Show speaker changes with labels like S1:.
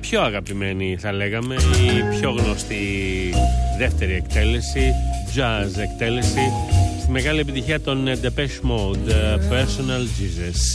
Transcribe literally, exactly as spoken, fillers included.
S1: πιο αγαπημένη θα λέγαμε, η πιο γνωστή δεύτερη εκτέλεση, jazz εκτέλεση, στη μεγάλη επιτυχία των Depeche Mode, Personal Jesus.